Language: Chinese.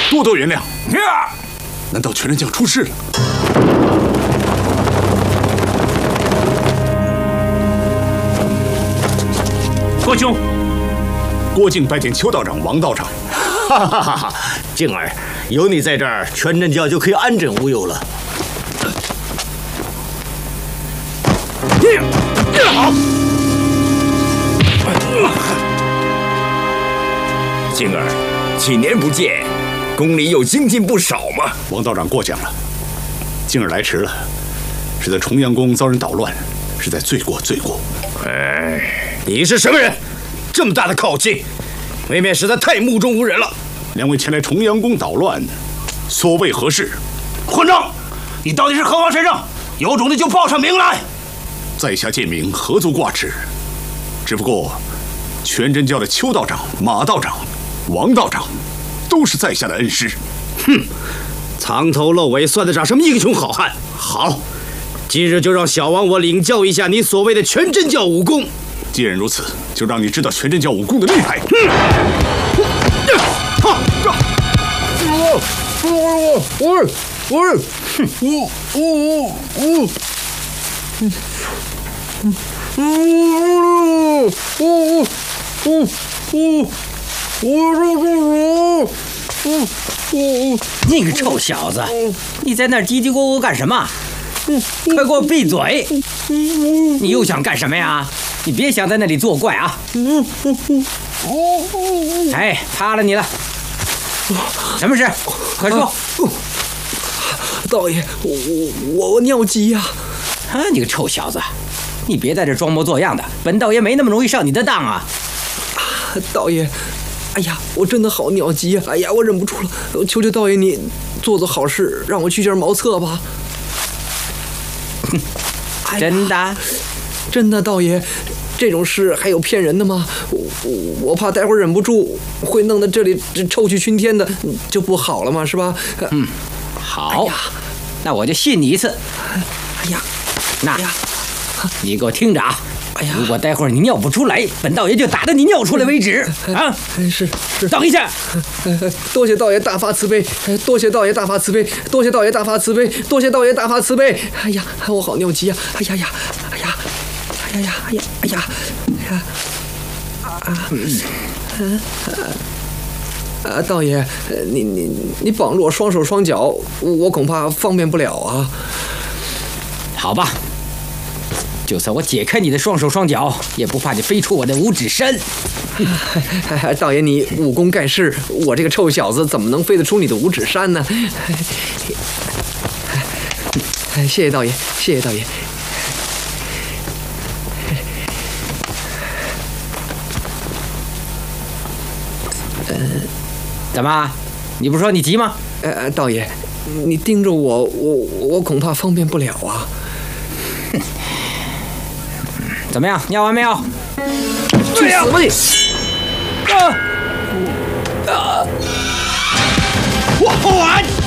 多多原谅。难道全真教出事了？郭兄，郭靖拜见邱道长、王道长。 哈哈哈哈！静儿，有你在这儿，全真教就可以安枕无忧了。 好。静儿，几年不见，宫里有精进不少嘛。 王道长过奖了，静儿来迟了，是在重阳宫遭人捣乱，是在罪过。 哎，你是什么人？这么大的口气，未免实在太目中无人了。 两位前来重阳宫捣乱，所谓何事？ 混账！你到底是何方神圣？有种的就报上名来！ 在下贱民何足挂齿，只不过全真教的邱道长、马道长、王道长都是在下的恩师。 哼，藏头露尾，算得上什么英雄好汉？好，今日就让小王我领教一下你所谓的全真教武功。 既然如此，就让你知道全真教武功的厉害。 你个臭小子，你在那儿叽叽咕咕干什么？快给我闭嘴！你又想干什么呀？你别想在那里作怪啊！哎，怕了你了！什么事？快说！ 道爷，我尿急呀！ 啊，你个臭小子，你别在这装模作样的，本道爷没那么容易上你的当啊！ 道爷，哎呀，我真的好尿急呀！哎呀，我忍不住了，求求道爷你做好事，让我去件茅厕吧。 真的？ 真的，道爷，这种事还有骗人的吗？我怕待会儿忍不住会弄得这里臭气熏天的，就不好了嘛，是吧？ 好，那我就信你一次。 哎呀， 那，你给我听着啊！哎呀，如果待会儿你尿不出来，本道爷就打到你尿出来为止啊！ 是， 等一下， 多谢道爷大发慈悲，多谢道爷大发慈悲，多谢道爷大发慈悲，多谢道爷大发慈悲。哎呀，我好尿急呀！哎呀，道爷，你绑住我双手双脚，我恐怕方便不了啊。 好吧，就算我解开你的双手双脚，也不怕你飞出我的五指山。 道爷，你武功盖世，我这个臭小子怎么能飞得出你的五指山呢？谢谢道爷，谢谢道爷。 怎么？你不是说你急吗？ 道爷，你盯着我恐怕方便不了啊。 怎么样？尿完没有？ 去死吧你！ 我完。